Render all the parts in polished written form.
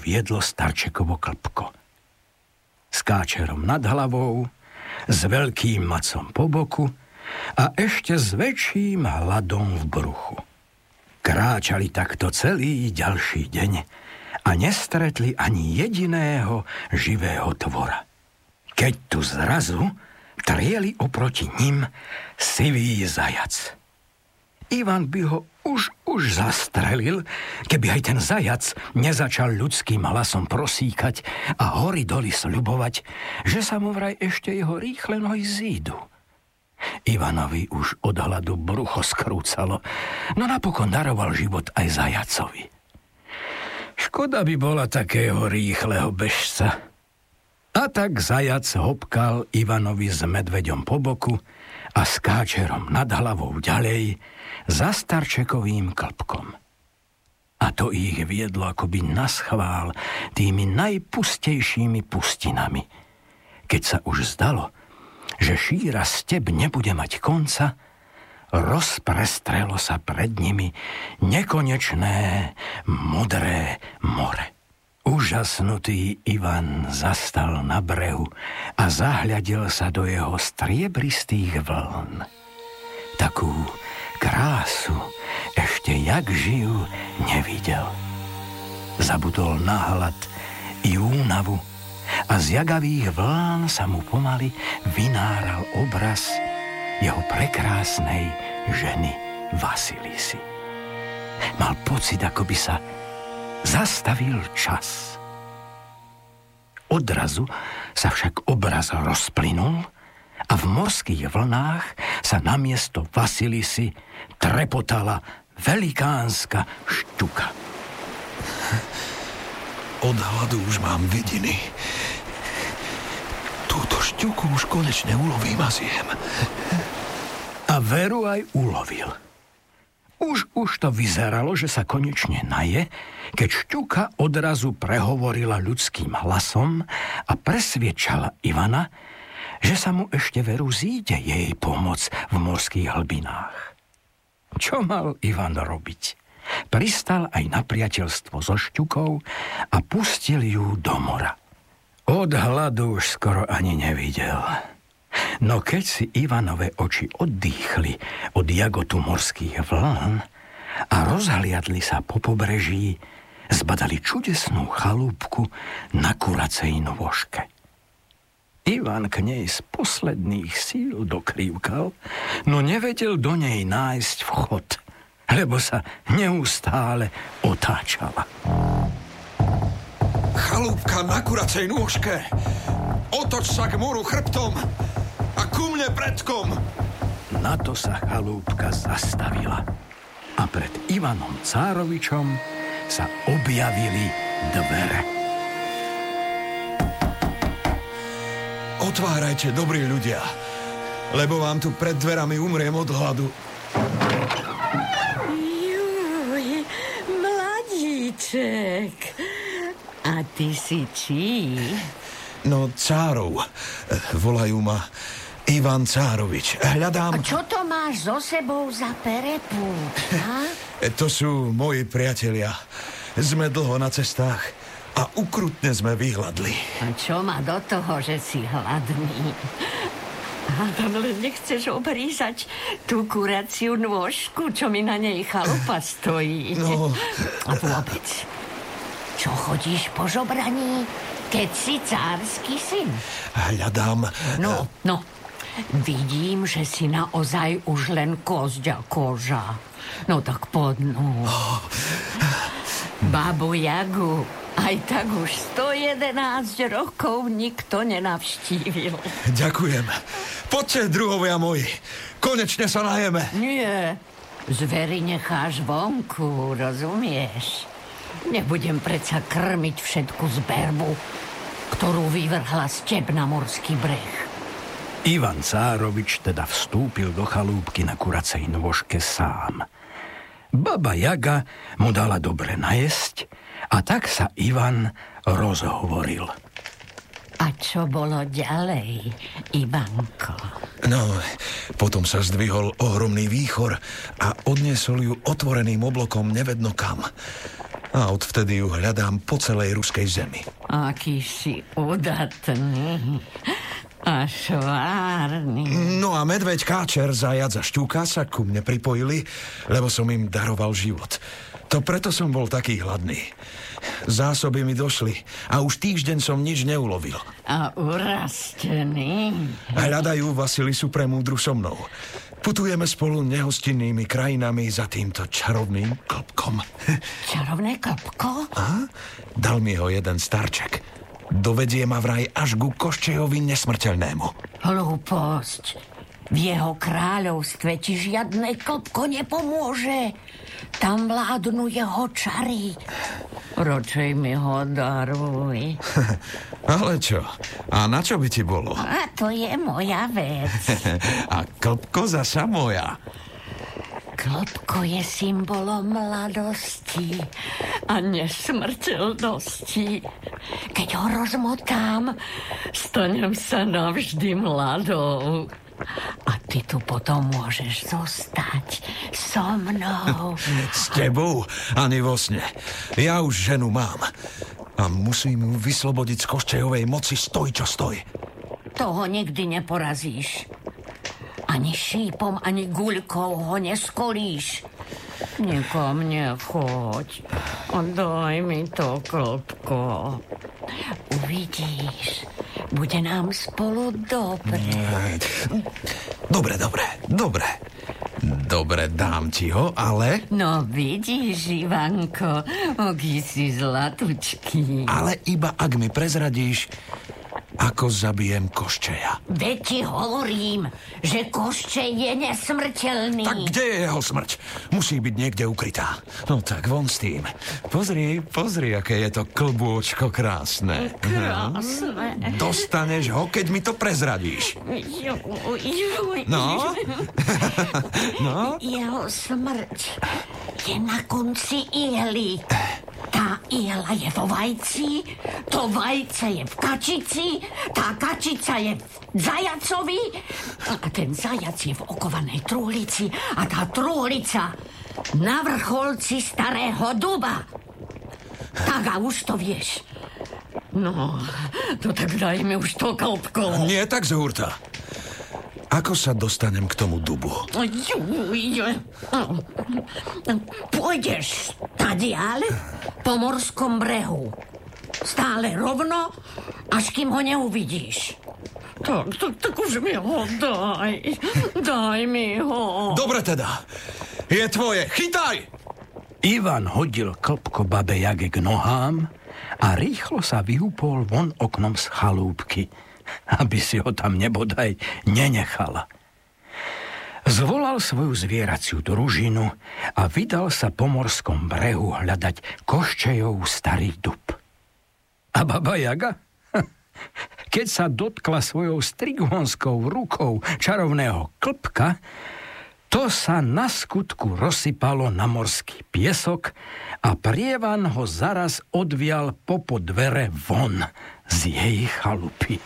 viedlo starčekovo klpko. S káčerom nad hlavou, s veľkým macom po boku a ešte s väčším hladom v bruchu. Kráčali takto celý ďalší deň a nestretli ani jediného živého tvora. Keď tu zrazu trieli oproti nim sivý zajac. Ivan by ho už zastrelil, keby aj ten zajac nezačal ľudským hlasom prosíkať a hory doly sľubovať, že sa mu vraj ešte jeho rýchle nohy zídu. Ivanovi už od hladu brucho skrúcalo, no napokon daroval život aj zajacovi. Škoda by bola takého rýchleho bežca. A tak zajac hopkal Ivanovi s medveďom po boku a s káčerom nad hlavou ďalej za starčekovým klpkom. A to ich viedlo akoby naschvál tými najpustejšími pustinami. Keď sa už zdalo, že šíra step nebude mať konca, rozprestrelo sa pred nimi nekonečné modré more. Úžasnutý Ivan zastal na brehu a zahľadil sa do jeho striebristých vln. Takú krásu ešte jak žijú nevidel. Zabudol na hlad i únavu a z jagavých vln sa mu pomaly vynáral obraz jeho prekrásnej ženy Vasilisy. Mal pocit, ako by sa zastavil čas. Odrazu sa však obraz rozplynul a v morských vlnách sa namiesto Vasilisy trepotala velikánska šťuka. Od hladu už mám vidiny. Túto šťuku už konečne ulovím a zjem. A veru aj ulovil. Už to vyzeralo, že sa konečne naje, keď šťuka odrazu prehovorila ľudským hlasom a presviedčala Ivana, že sa mu ešte veru zíde jej pomoc v morských hlbinách. Čo mal Ivan robiť? Pristal aj na priateľstvo so šťukou a pustil ju do mora. Od hladu už skoro ani nevidel. No keď si Ivanove oči oddýchli od jagotu morských vln a rozhliadli sa po pobreží, zbadali čudesnú chalúbku na kuracej nôžke. Ivan k nej z posledných síl dokrývkal, no nevedel do nej nájsť vchod, lebo sa neustále otáčala. Chalúbka na kuracej nôžke! Otoč sa k moru chrbtom a ku mne predkom! Na to sa chalúbka zastavila a pred Ivanom Cárovičom sa objavili dvere. Otvárajte, dobrí ľudia, lebo vám tu pred dverami umriem od hladu. Juj, mladíček. A ty si čí? No, Cárov. Volajú ma Ivan Cárovič. Hľadám... A čo to máš so sebou za perepút? To sú moji priatelia. Sme dlho na cestách a ukrutne sme vyhladli. A čo má do toho, že si hladný? Hádam, len nechceš obrízať tú kuraciu nôžku, čo mi na nej chalupa stojí. No... A vôbec, čo chodíš po žobraní, keď si cársky syn? Hľadám... No, vidím, že si naozaj už len kosť a koža. No tak poď, no. Babu Jagu aj tak už 111 rokov nikto nenavštívil. Ďakujem. Poďte, druhovia moji. Konečne sa najeme. Nie, zvery necháš vonku, rozumieš? Nebudem predsa krmiť všetku zberbu, ktorú vyvrhla step na morský breh. Ivan Cárovič teda vstúpil do chalúbky na kuracej nôžke sám. Baba Jaga mu dala dobre najesť a tak sa Ivan rozhovoril. A čo bolo ďalej, Ivanko? No, potom sa zdvihol ohromný výchor a odniesol ju otvoreným oblokom nevedno kam. A odvtedy ju hľadám po celej ruskej zemi. Aký si udatný a švárny. No a medveď, káčer, zajac a šťúka sa ku mne pripojili, lebo som im daroval život. To preto som bol taký hladný. Zásoby mi došli a už týždeň som nič neulovil. A urastený. Hľadajú Vasilisu premúdru so mnou. Putujeme spolu nehostinnými krajinami za týmto čarovným klopkom. Čarovné klopko? A? Dal mi ho jeden starček. Dovedie ma vraj až ku Koščejovi nesmrteľnému. Hlúposť. V jeho kráľovstve ti žiadne klopko nepomôže. Tam vládnu jeho čary. Radšej mi ho daruj. Ale čo? A na čo by ti bolo? A to je moja vec. A klopko zasa moja. Klopko je symbolom mladosti a nesmrteľnosti. Keď ho rozmotám, stanem sa navždy mladou. A ty tu potom môžeš zostať so mnou. S tebou? Ani vo sne. Ja už ženu mám. A musím ju vyslobodiť z Koščejovej moci stoj, čo stoj. Toho nikdy neporazíš. Ani šípom, ani guľkou ho neskolíš. Nikam nechoď. A daj mi to klopko. Uvidíš. Bude nám spolu dobre. Dobre. Dobre, dám ti ho, ale... No vidíš, Ivanko, aký si zlatučký. Ale iba ak mi prezradíš, ako zabijem Koščeja. Veď ti hovorím, že Koščej je nesmrteľný. Tak kde je jeho smrť? Musí byť niekde ukrytá. No tak von s tým. Pozri, aké je to klbôčko krásne. Krásne. Dostaneš ho, keď mi to prezradíš. No? No? Jeho smrť je na konci ihly. Tá ihla je vo vajci, to vajce je v kačici, tá kačica je v zajacovi a ten zajac je v okovanej trúhlici a tá trúhlica na vrcholci starého duba. Tak a už to vieš. No, to tak daj mi už to klopko. Nie tak z hurta. Ako sa dostanem k tomu dubu? Pôjdeš tadiaľ po morskom brehu. Stále rovno, až kým ho neuvidíš. Tak už mi ho daj. Daj mi ho. Dobre teda. Je tvoje. Chytaj! Ivan hodil klopko babe Jage k nohám a rýchlo sa vyhúpol von oknom z chalúbky, aby si ho tam nebodaj nenechala. Zvolal svoju zvieraciu družinu a vydal sa po morskom brehu hľadať Koščejov starý dub. A baba Jaga? Keď sa dotkla svojou strigonskou rukou čarovného klpka, to sa na skutku rozsypalo na morský piesok a prievan ho zaraz odvial popod dvere von z jej chalupy.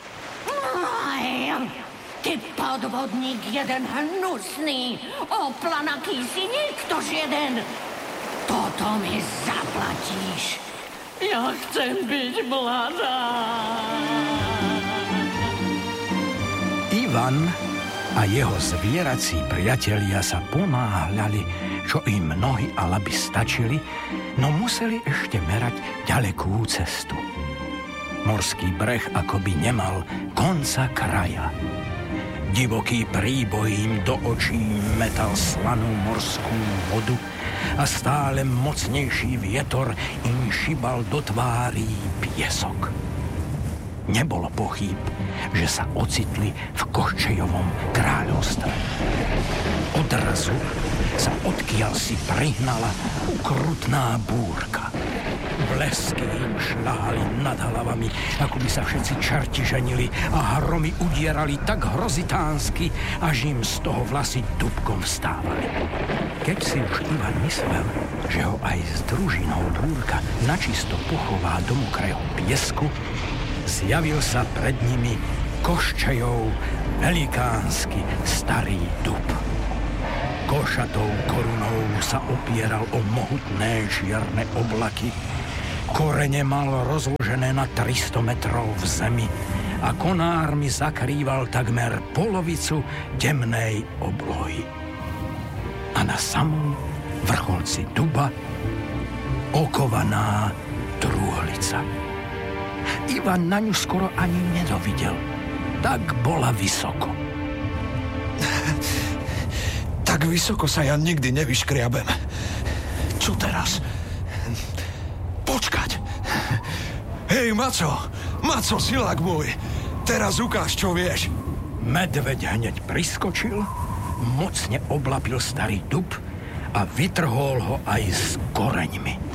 Ty podvodník jeden hnusný, oplanaký si niktož jeden. Toto mi zaplatíš. Ja chcem byť mladá. Ivan a jeho zvierací priatelia sa ponáhľali, čo im nohy a laby stačili, no museli ešte merať ďalekú cestu. Morský breh akoby nemal konca kraja. Divoký príboj im do očí metal slanú morskú vodu a stále mocnejší vietor im šibal do tvárí piesok. Nebolo pochýb, že sa ocitli v Koščejovom kráľovstve. Odrazu sa odkiaľ si prihnala ukrutná búrka. Blesky im šľahali nad hlavami, ako by sa všetci čerti ženili a hromy udierali tak hrozitánsky, až im z toho vlasy dúbkom vstávali. Keď si už Ivan myslel, že ho aj s družinou búrka načisto pochová do mokrého piesku, zjavil sa pred nimi Koščejov velikánsky starý dub. košatou korunou sa opieral o mohutné čierne oblaky. Korene mal rozložené na 300 metrov v zemi a konármi zakrýval takmer polovicu temnej oblohy. A na samom vrcholci duba okovaná trúhlica. Ivan na ňu skoro ani nedovidel. Tak bola vysoko. Tak vysoko sa ja nikdy nevyškriabem. Čo teraz? Počkať. Hej, Maco! Maco, silák môj! Teraz ukáž, čo vieš. Medveď hneď priskočil, mocne oblapil starý dub a vytrhol ho aj s koreňmi.